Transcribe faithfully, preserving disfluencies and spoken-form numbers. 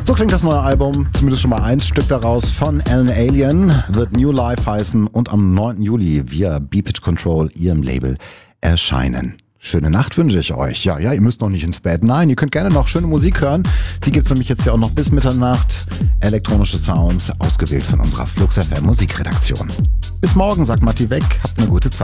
So klingt das neue Album, zumindest schon mal ein Stück daraus von Alan Alien, wird New Life heißen und am neunten Juli via B-Pitch Control, ihrem Label, erscheinen. Schöne Nacht wünsche ich euch. Ja, ja, ihr müsst noch nicht ins Bett. Nein, ihr könnt gerne noch schöne Musik hören. Die gibt's nämlich jetzt ja auch noch bis Mitternacht. Elektronische Sounds, ausgewählt von unserer Flux F M Musikredaktion. Bis morgen, sagt Matti Weg. Habt eine gute Zeit.